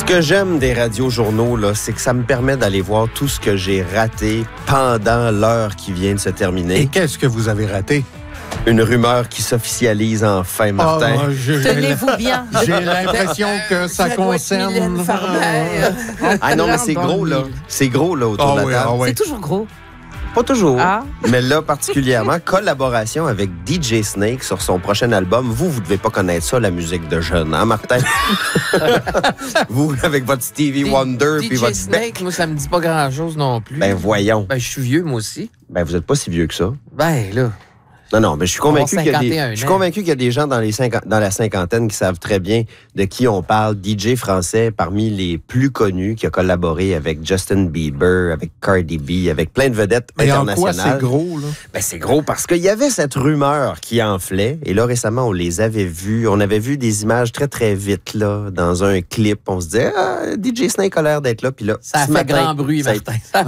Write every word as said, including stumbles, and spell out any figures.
que j'aime des radiojournaux, là, c'est que ça me permet d'aller voir tout ce que j'ai raté pendant l'heure qui vient de se terminer. Et qu'est-ce que vous avez raté? Une rumeur qui s'officialise enfin, Martin. Oh, je- Tenez-vous bien. J'ai l'impression que ça Ça doit être concerne... Mylène Farmer. Ah non, mais c'est gros, là. C'est gros, là, autour Ah de la oui, table. ah oui. C'est toujours gros. Pas toujours, Ah. mais là, particulièrement, collaboration avec D J Snake sur son prochain album. Vous, vous devez pas connaître ça, la musique de jeune, hein, Martin? Vous, avec votre Stevie Wonder puis D J votre... Snake, moi, ça me dit pas grand-chose non plus. Ben, voyons. Ben, je suis vieux, moi aussi. Ben, vous êtes pas si vieux que ça. Ben, là. Non, non, mais je suis convaincu qu'il y a des, cinquante et un je suis ans. convaincu qu'il y a des gens dans, les cinquante, dans la cinquantaine qui savent très bien de qui on parle. D J français parmi les plus connus, qui a collaboré avec Justin Bieber, avec Cardi B, avec plein de vedettes Et en internationales. quoi c'est gros, là? Ben, c'est gros parce qu'il y avait cette rumeur qui enflait. Et là, récemment, on les avait vus. On avait vu des images très, très vite, là, dans un clip. On se disait, ah, D J Snake a l'air d'être là. Puis là, Ça a ce fait matin, grand bruit, ça a Martin.